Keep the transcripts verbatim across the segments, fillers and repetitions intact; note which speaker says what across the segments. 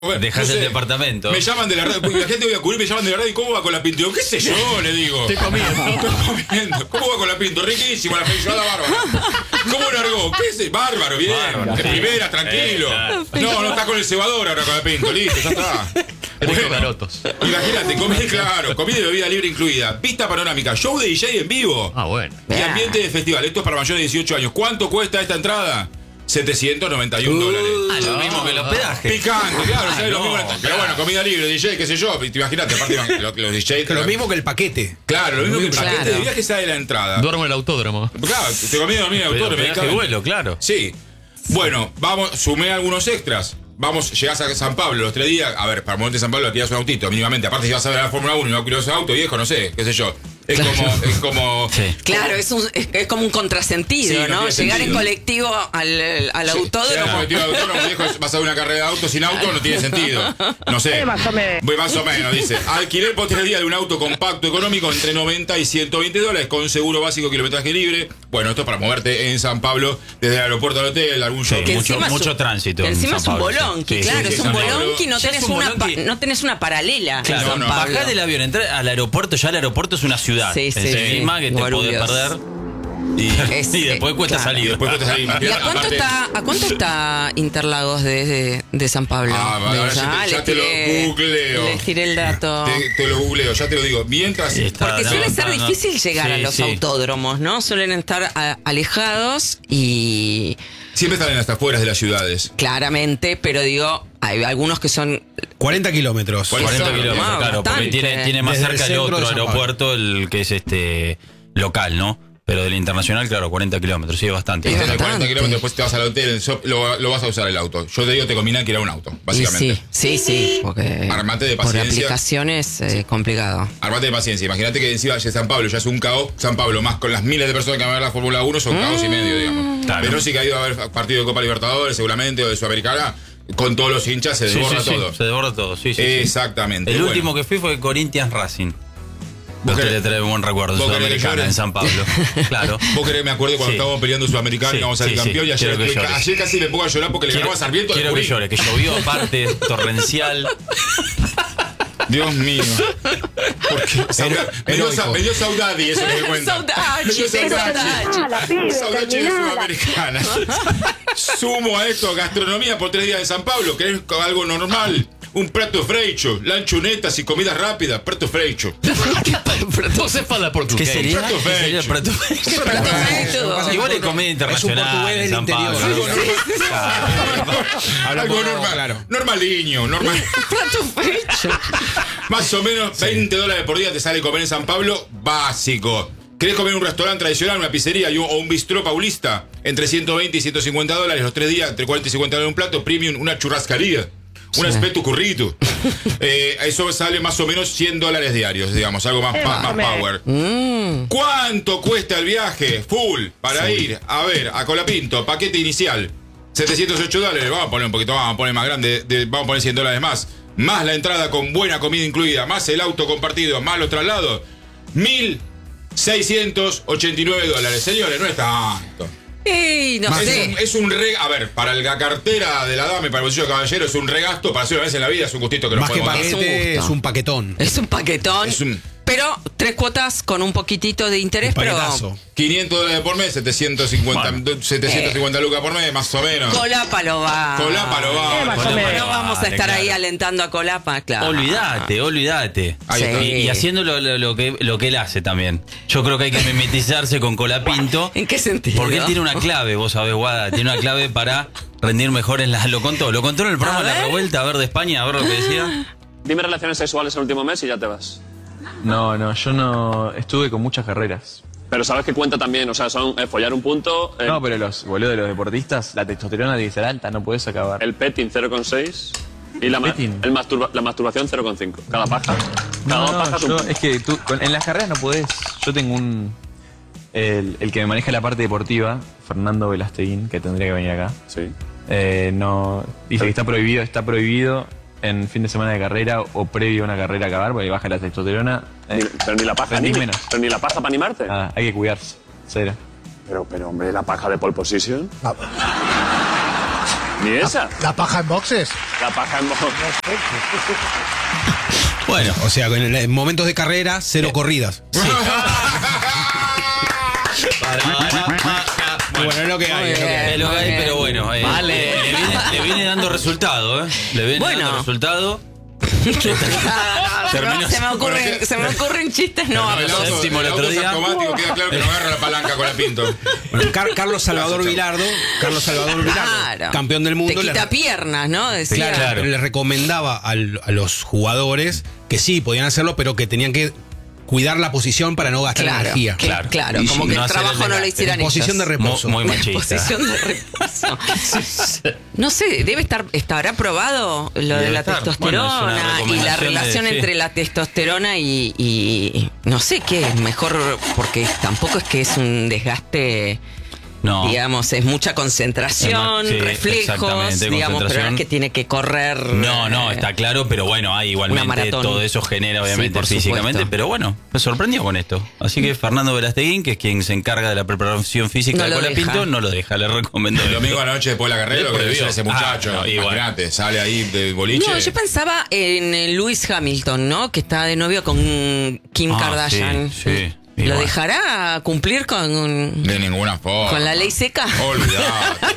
Speaker 1: Dejás
Speaker 2: no sé,
Speaker 1: el departamento.
Speaker 2: Me llaman de la radio, la gente voy a cubrir, me llaman de la radio y ¿cómo va con la Pinto? Digo, ¿qué sé yo? Le digo.
Speaker 3: Estoy comiendo.
Speaker 2: Estoy comiendo. ¿Cómo va con la Pinto? Riquísimo, la feijoada bárbara. ¿Cómo largó? ¿Qué es? Bárbaro, bien.
Speaker 1: Bárbaro,
Speaker 2: de
Speaker 1: sí.
Speaker 2: primera, tranquilo.
Speaker 1: Eh,
Speaker 2: no, no está con el cebador ahora con la Pinto, listo, ya está.
Speaker 3: Bueno, garotos.
Speaker 2: Imagínate, comida, claro, comida y bebida libre incluida, vista panorámica, show de D J en vivo
Speaker 3: Ah, bueno.
Speaker 2: y ambiente de festival. Esto es para mayores de dieciocho años. ¿Cuánto cuesta esta entrada? setecientos noventa y uno dólares.
Speaker 1: Ah, lo mismo que el hospedaje.
Speaker 2: Picante, claro,
Speaker 1: Ah,
Speaker 2: ¿sabes?
Speaker 1: no,
Speaker 2: Lo mismo,
Speaker 1: claro.
Speaker 2: pero bueno, comida libre, D J, qué sé yo. Imagínate, aparte los, los D Js.
Speaker 4: Que lo mismo que el paquete.
Speaker 2: Claro, lo mismo que el
Speaker 5: Claro.
Speaker 2: paquete de viaje sale de la entrada.
Speaker 3: Duermo en el autódromo.
Speaker 2: Claro, te comí dormir en el autor, me
Speaker 1: Hospedaje y vuelo, claro.
Speaker 2: Sí. Bueno, vamos, sumé algunos extras. Vamos, llegás a San Pablo los tres días. A ver, para moverte a San Pablo alquilás un autito, mínimamente. Aparte, si vas a ver la Fórmula uno y no alquilás un auto viejo, no sé, qué sé yo. Es como. Es como
Speaker 1: Sí.
Speaker 5: Claro, es, un, es, es como un contrasentido,
Speaker 2: Sí, no
Speaker 5: ¿no?
Speaker 2: tiene
Speaker 5: Llegar
Speaker 2: sentido.
Speaker 5: en colectivo al, al
Speaker 2: Sí,
Speaker 5: autódromo.
Speaker 2: llegas a metido al autódromo, viejo, vas a ver una carrera de auto sin auto, no tiene sentido. No sé.
Speaker 6: Más o menos.
Speaker 2: Voy más o menos, dice. Alquiler por tres días de un auto compacto económico entre noventa y ciento veinte dólares con seguro básico, kilometraje libre. Bueno, esto es para moverte en San Pablo, desde el aeropuerto al hotel, algún
Speaker 1: Sí,
Speaker 2: show.
Speaker 5: Que
Speaker 1: mucho,
Speaker 5: encima es
Speaker 1: mucho
Speaker 5: un-
Speaker 1: tránsito.
Speaker 5: que
Speaker 1: en
Speaker 5: encima
Speaker 1: San
Speaker 5: es un
Speaker 1: Pablo, sí.
Speaker 5: bolonqui,
Speaker 1: Sí,
Speaker 5: claro,
Speaker 2: sí,
Speaker 5: es
Speaker 2: sí,
Speaker 5: un
Speaker 2: San Pablo.
Speaker 5: bolonqui, no
Speaker 1: Ya
Speaker 5: tenés,
Speaker 1: es un
Speaker 5: una pa-
Speaker 1: bolonqui.
Speaker 5: no tenés una paralela.
Speaker 1: Claro,
Speaker 5: en San
Speaker 2: no,
Speaker 5: Pablo.
Speaker 1: bajás del avión, entrar al aeropuerto, ya el aeropuerto es una ciudad.
Speaker 5: Sí, sí,
Speaker 1: encima
Speaker 5: sí.
Speaker 1: que te podés
Speaker 5: Guarulhos.
Speaker 1: perder.
Speaker 2: Y,
Speaker 5: Es-
Speaker 1: Y después cuesta
Speaker 5: claro.
Speaker 1: salir.
Speaker 2: después te salís.
Speaker 5: ¿Y a cuánto,
Speaker 2: Aparte-
Speaker 5: está, ¿A cuánto está Interlagos de, de San Pablo?
Speaker 2: Ah,
Speaker 5: De-
Speaker 2: ahora ya te- ya
Speaker 5: les
Speaker 2: te lo
Speaker 5: tiré-
Speaker 2: googleo.
Speaker 5: Les tiré el dato.
Speaker 2: Te, te lo googleo, ya te lo digo. Mientras.
Speaker 1: Sí, está-
Speaker 5: Porque
Speaker 1: no,
Speaker 5: suele ser
Speaker 1: no, no.
Speaker 5: difícil llegar
Speaker 1: Sí,
Speaker 5: a los
Speaker 1: sí.
Speaker 5: autódromos, ¿no? Suelen estar a- alejados y
Speaker 2: Siempre están en las afueras de las ciudades.
Speaker 5: claramente, pero digo, hay algunos que son...
Speaker 4: cuarenta kilómetros.
Speaker 2: cuarenta
Speaker 1: cuarenta
Speaker 5: Eso,
Speaker 1: kilómetros,
Speaker 5: ah,
Speaker 1: claro, porque
Speaker 5: bastante.
Speaker 1: tiene, tiene más
Speaker 4: Desde el
Speaker 1: cerca el
Speaker 4: centro
Speaker 1: otro
Speaker 4: de San Pablo.
Speaker 1: aeropuerto, el que es este local, ¿no? Pero del internacional, claro, cuarenta kilómetros, sí, es bastante.
Speaker 5: Es
Speaker 2: Estás a
Speaker 5: bastante.
Speaker 2: cuarenta kilómetros, después te vas al hotel, el shop, lo, lo vas a usar el auto. Yo te digo, te combina que era un auto,
Speaker 5: y
Speaker 2: básicamente.
Speaker 5: sí, sí, sí, porque
Speaker 2: Armate de
Speaker 5: por
Speaker 2: paciencia.
Speaker 5: aplicaciones es complicado.
Speaker 2: Armate de paciencia. Imagínate que encima de San Pablo ya es un caos. San Pablo, más con las miles de personas que van a ver la Fórmula uno, son caos y medio, digamos.
Speaker 1: Claro.
Speaker 2: Pero sí que ha ido a ver partido de Copa Libertadores, seguramente, o de Sudamericana. Con todos los hinchas se
Speaker 1: Sí,
Speaker 2: desborda
Speaker 1: sí, sí,
Speaker 2: todo.
Speaker 1: se desborda todo, sí, sí. sí.
Speaker 2: Exactamente.
Speaker 1: El
Speaker 2: Bueno,
Speaker 1: último que fui fue Corinthians Racing.
Speaker 2: ¿Vos
Speaker 1: Usted
Speaker 2: querés-
Speaker 1: le trae un buen recuerdo,
Speaker 2: vos querés que
Speaker 1: Sudamericana
Speaker 2: llore?
Speaker 1: en San Pablo. Claro.
Speaker 2: Vos querés, me acuerdo cuando
Speaker 1: Sí.
Speaker 2: estábamos peleando Sudamericana
Speaker 1: Sí,
Speaker 2: y íbamos a ser
Speaker 1: sí,
Speaker 2: campeón.
Speaker 1: sí,
Speaker 2: Y ayer,
Speaker 1: quiero que
Speaker 2: estuve-
Speaker 1: llores.
Speaker 2: ayer casi me pongo a llorar porque le ganó a Sarmiento.
Speaker 1: quiero
Speaker 2: al
Speaker 1: que
Speaker 2: Junín.
Speaker 1: llore, que llovió aparte, torrencial.
Speaker 2: Dios mío. Porque Sauda- me dio
Speaker 4: heroico.
Speaker 2: sa- me dio saudade, eso que me cuenta.
Speaker 5: Saudade,
Speaker 2: Me dio
Speaker 5: sí,
Speaker 2: saudade.
Speaker 6: Ah, la pibe,
Speaker 2: Saudade de
Speaker 6: terminada.
Speaker 2: Sudamericana. Sumo a esto gastronomía por tres días en San Pablo, que es algo normal. Un plato freicho, lanchonetas y comidas rápidas, plato freicho.
Speaker 3: Você fala portugués.
Speaker 1: ¿Qué sería?
Speaker 2: Prato
Speaker 1: ¿Qué sería el
Speaker 2: fecho.
Speaker 1: prato fecho?
Speaker 5: Plato fecho.
Speaker 1: Igual es comida internacional.
Speaker 4: portugués del
Speaker 1: en San
Speaker 4: interior.
Speaker 1: Pablo.
Speaker 2: Algo
Speaker 4: Sí,
Speaker 2: normal.
Speaker 4: Habla
Speaker 2: Algo
Speaker 4: poco,
Speaker 2: normal.
Speaker 4: claro.
Speaker 2: Normaliño, normal.
Speaker 5: Plato fecho.
Speaker 2: Más o menos veinte dólares por día te sale comer en San Pablo, básico. ¿Querés comer en un restaurante tradicional, una pizzería y un- o un bistró paulista? Entre ciento veinte y ciento cincuenta dólares los tres días, entre cuarenta y cincuenta dólares un plato, premium, una churrascaría. Un espeto currito. Eh, eso sale más o menos cien dólares diarios, digamos, algo más, pa- más power. ¿Cuánto cuesta el viaje full para ir a ver a Colapinto? Paquete inicial, setecientos ocho dólares. Vamos a poner un poquito más, vamos a poner más grande, de- vamos a poner cien dólares más. Más la entrada con buena comida incluida, más el auto compartido, más los traslados. mil seiscientos ochenta y nueve dólares. Señores, no es tanto.
Speaker 5: Y no
Speaker 2: Es
Speaker 5: sé.
Speaker 2: un, es un re, a ver, para la cartera de la dama y para el bolsillo del caballero es un regasto, para hacer una vez en la vida es un gustito que nos
Speaker 4: Más que
Speaker 2: podemos dar.
Speaker 5: Es un
Speaker 4: paquete,
Speaker 5: gusto.
Speaker 4: es un paquetón.
Speaker 5: Es un paquetón.
Speaker 2: Es un-
Speaker 5: Pero tres cuotas con un poquitito de interés,
Speaker 4: Un
Speaker 5: pero
Speaker 4: paquetazo.
Speaker 2: quinientos dólares por mes, setecientos cincuenta,
Speaker 1: Bueno.
Speaker 2: setecientos cincuenta lucas por mes, más o menos.
Speaker 5: Colapa lo va.
Speaker 2: Colapa lo va.
Speaker 6: Eh, más o
Speaker 2: Colapa
Speaker 6: menos.
Speaker 2: lo
Speaker 5: No
Speaker 2: va.
Speaker 5: vamos a
Speaker 1: Vale,
Speaker 5: estar ahí
Speaker 1: claro.
Speaker 5: alentando a Colapa, claro.
Speaker 1: Olvídate, olvídate.
Speaker 2: Ahí está.
Speaker 5: Sí.
Speaker 1: Y, y haciendo lo, lo- lo que, lo que él hace también. Yo creo que hay que mimetizarse con Colapinto.
Speaker 5: ¿En qué sentido?
Speaker 1: Porque él tiene una clave, vos sabés, Guada, tiene una clave para rendir mejor en la... Lo contó, lo contó en el programa
Speaker 5: A
Speaker 1: La
Speaker 5: ver.
Speaker 1: Revuelta, a ver de España, a ver lo que decía.
Speaker 7: Dime relaciones sexuales el último mes y ya te vas.
Speaker 8: No, no, yo no estuve con muchas carreras.
Speaker 7: Pero sabes que cuenta también, o sea, son eh, follar un punto, eh,
Speaker 8: No, pero los boludos de los deportistas, la testosterona tiene que ser alta, no puedes acabar.
Speaker 7: el petting cero coma seis y la, ma-
Speaker 8: Petting.
Speaker 7: el masturba- la masturbación cero coma cinco. Cada paja. Cada
Speaker 8: No,
Speaker 7: dos
Speaker 8: no,
Speaker 7: pajas un
Speaker 8: yo-
Speaker 7: punto.
Speaker 8: es que tú, con- en las carreras no podés. Yo tengo un... El, el que me maneja la parte deportiva, Fernando Velasteguín, que tendría que venir acá,
Speaker 7: Sí.
Speaker 8: eh, no dice que está prohibido, está prohibido en fin de semana de carrera o previo a una carrera acabar, porque baja la testosterona. eh,
Speaker 7: Ni- pero ni la paja
Speaker 8: rendís
Speaker 7: ni,
Speaker 8: menos.
Speaker 7: pero ni la paja para animarte.
Speaker 8: Nada, hay que cuidarse, cero.
Speaker 7: Pero, pero, hombre, la paja de pole position. ¿Ni esa?
Speaker 6: ¿La paja en boxes?
Speaker 7: La paja en boxes.
Speaker 1: Bueno,
Speaker 4: O sea, en, en momentos de carrera, cero corridas. Bueno, es lo que hay.
Speaker 5: Muy
Speaker 4: es lo que hay.
Speaker 1: es lo que hay,
Speaker 5: Muy bien.
Speaker 1: pero bueno. eh,
Speaker 3: Vale.
Speaker 1: Le viene, le viene dando resultado, ¿eh? Le viene
Speaker 5: Bueno.
Speaker 1: dando resultado. Terminó-
Speaker 5: se, me ocurren, se me ocurren chistes no
Speaker 2: Pero el
Speaker 5: aptos.
Speaker 2: auto,
Speaker 1: Séptimo el
Speaker 2: el
Speaker 1: otro
Speaker 2: auto es
Speaker 1: día.
Speaker 2: automático, queda claro que no agarra la palanca con la Pinto.
Speaker 4: Bueno, Car- Carlos Salvador Vilardo, Carlos Salvador Vilardo,
Speaker 5: Claro.
Speaker 4: campeón del mundo.
Speaker 5: Te
Speaker 4: le-
Speaker 5: quita piernas, ¿no? Decía.
Speaker 4: Claro,
Speaker 1: Claro.
Speaker 4: pero le recomendaba al- a los jugadores que sí, podían hacerlo, pero que tenían que cuidar la posición para no gastar
Speaker 5: Claro,
Speaker 4: energía.
Speaker 5: que-
Speaker 1: Claro.
Speaker 5: claro,
Speaker 1: Y
Speaker 5: como
Speaker 1: si
Speaker 5: que
Speaker 1: no
Speaker 5: el
Speaker 1: hacer el
Speaker 5: trabajo no lo
Speaker 1: desgaste.
Speaker 5: hicieran
Speaker 4: En posición
Speaker 5: ellos.
Speaker 4: de reposo.
Speaker 1: Muy, muy machista.
Speaker 5: Posición de reposo. No sé, debe estar, estará probado lo de
Speaker 1: Debe
Speaker 5: la
Speaker 1: estar.
Speaker 5: testosterona
Speaker 1: Bueno, es una
Speaker 5: y la
Speaker 1: recomendación de-
Speaker 5: relación
Speaker 1: sí.
Speaker 5: entre la testosterona y, y no sé qué es mejor, porque tampoco es que es un desgaste,
Speaker 1: No.
Speaker 5: digamos, es mucha concentración,
Speaker 1: Es más- sí,
Speaker 5: reflejos,
Speaker 1: exactamente,
Speaker 5: digamos, pero no es
Speaker 1: concentración.
Speaker 5: que tiene que correr.
Speaker 1: No, no,
Speaker 5: eh,
Speaker 1: está claro, pero bueno, hay igualmente
Speaker 5: maratón.
Speaker 1: todo eso genera
Speaker 5: Sí,
Speaker 1: obviamente
Speaker 5: por
Speaker 1: físicamente,
Speaker 5: supuesto.
Speaker 1: pero bueno, me sorprendió con esto. Así que Fernando Velasteguín, que es quien se encarga de la preparación física
Speaker 5: No
Speaker 1: de
Speaker 5: lo
Speaker 1: Colapinto,
Speaker 5: deja.
Speaker 1: no lo deja, le recomiendo.
Speaker 2: El domingo a la noche después de la carrera, lo que debe ser ese muchacho.
Speaker 1: Ah, no, igual.
Speaker 2: Imagínate, sale ahí del boliche.
Speaker 5: No, yo pensaba en eh, Lewis Hamilton, ¿no? Que está de novio con Kim
Speaker 1: Ah,
Speaker 5: Kardashian.
Speaker 1: sí, sí,
Speaker 5: ¿Lo
Speaker 1: igual.
Speaker 5: dejará cumplir con,
Speaker 2: De ninguna forma.
Speaker 5: con la ley seca?
Speaker 2: Olvidate.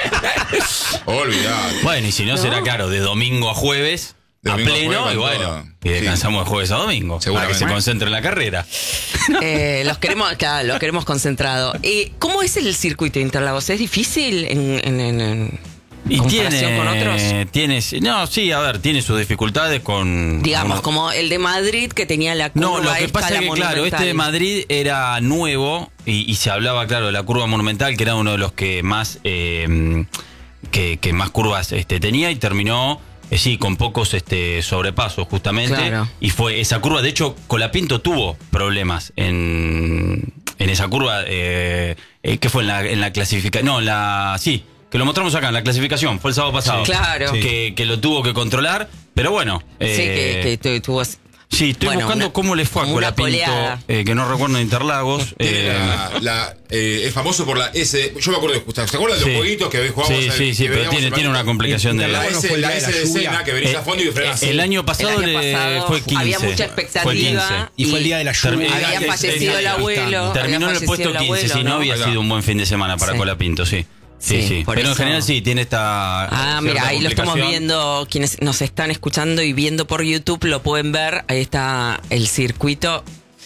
Speaker 2: no. Olvidate.
Speaker 1: Bueno, y si no,
Speaker 5: No.
Speaker 1: será claro, de domingo a jueves,
Speaker 2: De
Speaker 1: a
Speaker 2: domingo a
Speaker 1: pleno,
Speaker 2: jueves,
Speaker 1: y
Speaker 2: con
Speaker 1: bueno,
Speaker 2: todo.
Speaker 1: y descansamos de jueves a domingo, para que
Speaker 2: Seguramente.
Speaker 1: se concentre en la carrera.
Speaker 5: Eh, los queremos, claro, los queremos concentrado. Eh, ¿Cómo es el circuito de Interlagos? ¿Es difícil en, en, en- en
Speaker 1: Y
Speaker 5: comparación
Speaker 1: tiene,
Speaker 5: con otros?
Speaker 1: tiene, no, sí, a ver, tiene sus dificultades con...
Speaker 5: Digamos,
Speaker 1: con-
Speaker 5: como el de Madrid que tenía la curva
Speaker 1: No, lo que
Speaker 5: esta,
Speaker 1: pasa
Speaker 5: la
Speaker 1: es que, claro, este de
Speaker 5: monumental.
Speaker 1: Madrid era nuevo y, y se hablaba, claro, de la curva monumental, que era uno de los que más eh, que, que más curvas este, tenía y terminó, eh, sí, con pocos este, sobrepasos, justamente.
Speaker 5: Claro.
Speaker 1: Y fue esa curva, de hecho, Colapinto tuvo problemas en, en esa curva, eh, eh, que fue en la, en la clasificación, no, en la, sí, que lo mostramos acá en la clasificación, fue el sábado pasado.
Speaker 5: Sí. Claro.
Speaker 1: Que, que lo tuvo que controlar, pero bueno.
Speaker 5: Sí,
Speaker 1: eh,
Speaker 5: que, que tu- tuvo...
Speaker 1: Sí, estoy
Speaker 5: Bueno,
Speaker 1: buscando
Speaker 5: una-
Speaker 1: cómo le fue a
Speaker 5: como una
Speaker 1: Colapinto,
Speaker 5: poleada.
Speaker 1: eh, que no recuerdo en Interlagos.
Speaker 2: Tiene
Speaker 1: eh,
Speaker 2: la, la, eh, es famoso por la S. Yo me acuerdo de Gustavo. ¿Se acuerdan de los
Speaker 1: sí.
Speaker 2: jueguitos que jugábamos?
Speaker 1: Sí,
Speaker 2: al-
Speaker 1: sí, sí,
Speaker 2: que
Speaker 1: pero
Speaker 2: veíamos
Speaker 1: tiene,
Speaker 2: en
Speaker 1: tiene una
Speaker 2: Martín?
Speaker 1: complicación de
Speaker 2: La
Speaker 4: Interlagos no
Speaker 2: S,
Speaker 4: fue el
Speaker 2: la
Speaker 4: día de
Speaker 2: S
Speaker 4: la
Speaker 2: de
Speaker 4: lluvia.
Speaker 2: escena que venís
Speaker 1: Eh,
Speaker 2: a fondo y frenás.
Speaker 1: el año pasado,
Speaker 5: El año
Speaker 1: le-
Speaker 5: pasado
Speaker 1: fue quince.
Speaker 5: había mucha
Speaker 1: Fue
Speaker 5: expectativa.
Speaker 1: quince.
Speaker 4: Y fue el día de la lluvia.
Speaker 1: Termi-
Speaker 5: Había
Speaker 1: eh,
Speaker 5: fallecido
Speaker 1: eh,
Speaker 5: el abuelo.
Speaker 1: Terminó
Speaker 5: había
Speaker 1: en el puesto
Speaker 5: fallecido el
Speaker 1: quince,
Speaker 5: abuelo,
Speaker 1: si no había
Speaker 2: Ahí va.
Speaker 1: sido un buen fin de semana para
Speaker 5: Sí.
Speaker 1: Colapinto, sí. Sí,
Speaker 5: Sí,
Speaker 1: sí.
Speaker 5: por
Speaker 1: Pero en
Speaker 5: eso-
Speaker 1: general sí, tiene esta.
Speaker 5: Ah,
Speaker 1: cierta
Speaker 5: mira, ahí lo estamos
Speaker 1: complicación.
Speaker 5: viendo. Quienes nos están escuchando y viendo por YouTube lo pueden ver. Ahí está el circuito.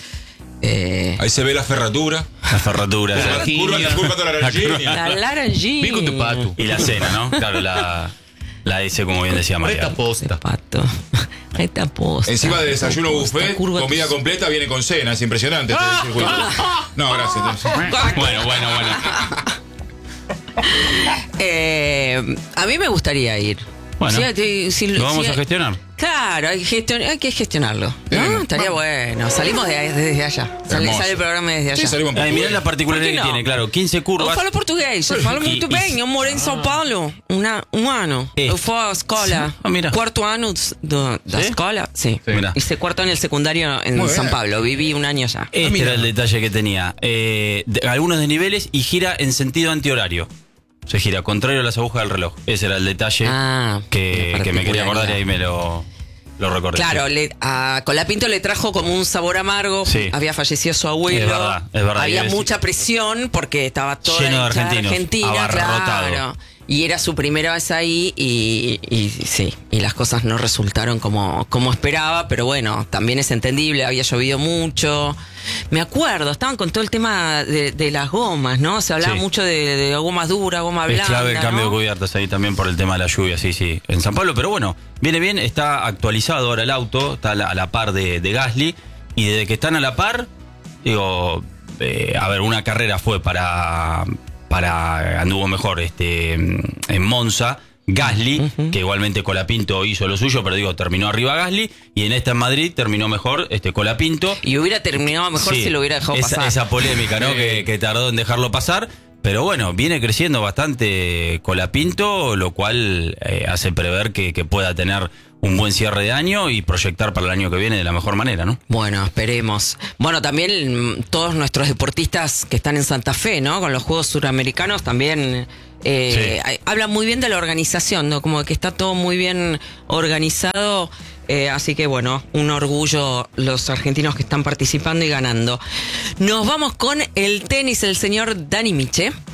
Speaker 5: Eh,
Speaker 2: Ahí se ve la ferradura.
Speaker 1: La ferradura.
Speaker 2: La
Speaker 1: sí.
Speaker 2: curva, la curva de la Argentina.
Speaker 5: la Laranjini.
Speaker 3: Pico tu pato.
Speaker 1: Y la cena, ¿no? Claro, la, la S, como bien decía María.
Speaker 3: Esta posta.
Speaker 5: Pato. Ahí está posta.
Speaker 2: Encima de desayuno
Speaker 5: Posta,
Speaker 2: buffet,
Speaker 5: curva-
Speaker 2: comida completa, viene con cena. Es impresionante este circuito. No, gracias.
Speaker 1: Bueno, bueno, bueno.
Speaker 5: Eh, a mí me gustaría ir.
Speaker 1: Bueno,
Speaker 5: Sí, sí, sí,
Speaker 1: lo vamos
Speaker 5: sí,
Speaker 1: a gestionar.
Speaker 5: Claro, hay, gestion- hay que gestionarlo. ¿No?
Speaker 2: Bien.
Speaker 5: Estaría bueno. Salimos de, desde allá. Sale,
Speaker 2: Hermoso.
Speaker 5: sale el programa desde allá.
Speaker 2: Sí, salimos
Speaker 1: Ay, mirá
Speaker 2: portugués.
Speaker 1: la particularidad
Speaker 5: ¿Por qué
Speaker 1: que
Speaker 5: no?
Speaker 1: tiene, claro, quince
Speaker 5: Eu
Speaker 1: curvas.
Speaker 5: falo português, eu falo
Speaker 1: E-
Speaker 5: muito
Speaker 1: e-
Speaker 5: bem. Eu morei em São Paulo una, um ano.
Speaker 1: É.
Speaker 5: Eu fui à escola.
Speaker 1: Ah, mira.
Speaker 5: Quarto ano do, da
Speaker 1: ¿Sí?
Speaker 5: escola. Sí.
Speaker 1: Sí. Mira.
Speaker 5: Hice cuarto en el secundario en
Speaker 2: Muy
Speaker 5: San
Speaker 2: bien.
Speaker 5: Pablo. Viví un año allá.
Speaker 1: Este era el detalle que tenía. Eh, de- algunos desniveles y gira en sentido antihorario. Se gira contrario a las agujas del reloj. Ese era el detalle
Speaker 5: Ah,
Speaker 1: que,
Speaker 5: la
Speaker 1: que me quería acordar y
Speaker 5: particularidad.
Speaker 1: ahí me lo, lo recordé.
Speaker 5: Claro,
Speaker 1: Sí.
Speaker 5: le, a Colapinto le trajo como un sabor amargo.
Speaker 1: Sí.
Speaker 5: Había fallecido su abuelo.
Speaker 1: Es verdad, es verdad.
Speaker 5: Había
Speaker 1: Y es-
Speaker 5: mucha presión porque estaba toda
Speaker 1: Lleno de
Speaker 5: la hinchada
Speaker 1: argentinos,
Speaker 5: argentina,
Speaker 1: abarrotado.
Speaker 5: claro. Y era su primera vez ahí y, y sí, y las cosas no resultaron como, como esperaba, pero bueno, también es entendible, había llovido mucho. Me acuerdo, estaban con todo el tema de, de las gomas, ¿no? Se hablaba
Speaker 1: Sí.
Speaker 5: mucho de, de goma dura, goma
Speaker 1: Es
Speaker 5: blanda.
Speaker 1: clave el cambio
Speaker 5: ¿no?
Speaker 1: de cubiertas ahí también por el tema de la lluvia, sí, sí, en San Pablo. Pero bueno, viene bien, está actualizado ahora el auto, está a la, a la par de, de Gasly. Y desde que están a la par, digo, eh, a ver, una carrera fue para, para anduvo mejor este en Monza, Gasly, que igualmente Colapinto hizo lo suyo, pero digo, terminó arriba Gasly. Y en esta en Madrid terminó mejor este Colapinto.
Speaker 5: Y hubiera terminado mejor
Speaker 1: Sí,
Speaker 5: si lo hubiera dejado
Speaker 1: esa,
Speaker 5: pasar.
Speaker 1: esa polémica, ¿no? que, que tardó en dejarlo pasar. Pero bueno, viene creciendo bastante Colapinto, lo cual eh, hace prever que, que pueda tener un buen cierre de año y proyectar para el año que viene de la mejor manera, ¿no?
Speaker 5: Bueno, esperemos. Bueno, también mm, todos nuestros deportistas que están en Santa Fe, ¿no? Con los Juegos Suramericanos también Eh, habla muy bien de la organización, ¿no? Como que está todo muy bien organizado. Eh, así que bueno, un orgullo los argentinos que están participando y ganando. Nos vamos con el tenis, el señor Dani Miche.